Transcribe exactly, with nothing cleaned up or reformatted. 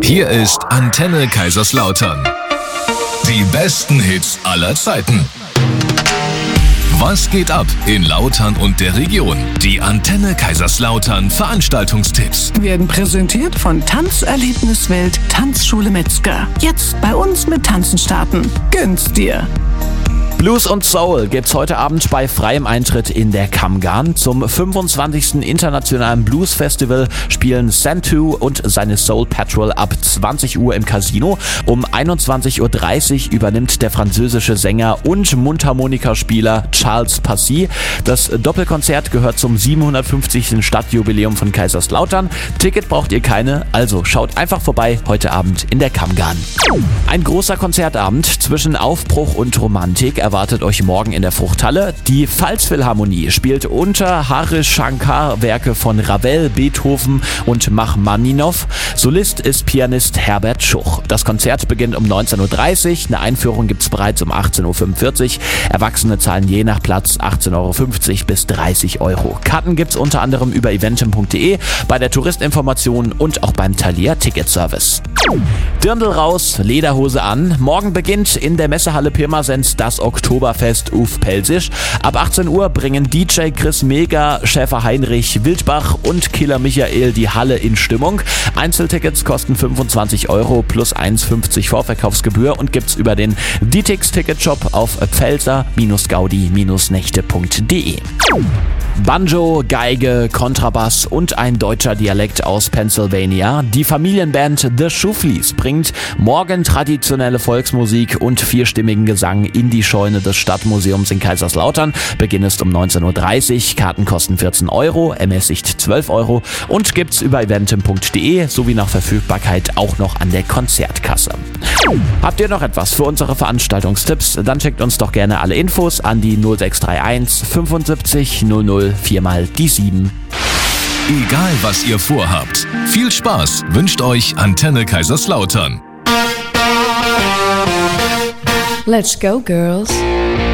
Hier ist Antenne Kaiserslautern. Die besten Hits aller Zeiten. Was geht ab in Lautern und der Region? Die Antenne Kaiserslautern Veranstaltungstipps Werden präsentiert von Tanzerlebniswelt Tanzschule Metzger. Jetzt bei uns mit Tanzen starten. Gönn's dir! Blues und Soul gibt's heute Abend bei freiem Eintritt in der Kammgarn. Zum fünfundzwanzigsten Internationalen Blues Festival spielen Santu und seine Soul Patrol ab zwanzig Uhr im Casino. Um einundzwanzig Uhr dreißig übernimmt der französische Sänger und Mundharmonikaspieler Charles Passy. Das Doppelkonzert gehört zum siebenhundertfünfzigsten Stadtjubiläum von Kaiserslautern. Ticket braucht ihr keine, also schaut einfach vorbei heute Abend in der Kammgarn. Ein großer Konzertabend zwischen Aufbruch und Romantik erwartet euch morgen in der Fruchthalle. Die Pfalzphilharmonie spielt unter Harish Shankar Werke von Ravel, Beethoven und Machmaninow. Solist ist Pianist Herbert Schuch. Das Konzert beginnt um neunzehn Uhr dreißig. Eine Einführung gibt's bereits um achtzehn Uhr fünfundvierzig. Erwachsene zahlen je nach Platz achtzehn Euro fünfzig bis dreißig Euro. Karten gibt's unter anderem über eventim punkt de, bei der Touristinformation und auch beim Thalia Ticketservice. Dirndl raus, Lederhose an. Morgen beginnt in der Messehalle Pirmasens das Oktoberfest Uf Pelsisch. Ab achtzehn Uhr bringen D J Chris Mega, Schäfer Heinrich, Wildbach und Killer Michael die Halle in Stimmung. Einzeltickets kosten fünfundzwanzig Euro plus eins Euro fünfzig Vorverkaufsgebühr und gibt's über den D T X Ticketshop auf pfälzer Gaudi Nächte punkt de. Banjo, Geige, Kontrabass und ein deutscher Dialekt aus Pennsylvania. Die Familienband The Schuflis bringt morgen traditionelle Volksmusik und vierstimmigen Gesang in die Scheune des Stadtmuseums in Kaiserslautern. Beginn ist um neunzehn Uhr dreißig, Karten kosten vierzehn Euro, ermäßigt zwölf Euro und gibt's über eventim punkt de sowie nach Verfügbarkeit auch noch an der Konzertkasse. Habt ihr noch etwas für unsere Veranstaltungstipps? Dann schickt uns doch gerne alle Infos an die null sechs drei eins fünfundsiebzig null null vier mal die sieben. Egal was ihr vorhabt, viel Spaß wünscht euch Antenne Kaiserslautern. Let's go, girls.